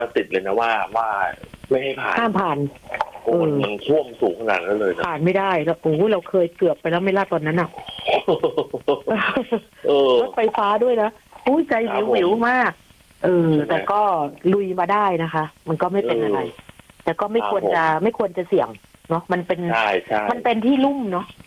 ติดเลยนะว่าไม่ให้ผ่านห้ามผ่านโอ้มันท่วมสูงขนาดนั้นเลยนะผ่านไม่ได้แล้วโอ้เราเคยเกือบไปแล้วไม่รอดตอนนั้นอ่ะรถไฟฟ้าด้วยนะอุ้ยใจวิวมากแต่ก็ลุยมาได้นะคะมันก็ไม่เป็นอะไรแต่ก็ไม่ควรจะเสี่ยงเนาะมันเป็นที่ลุ่มเนาะ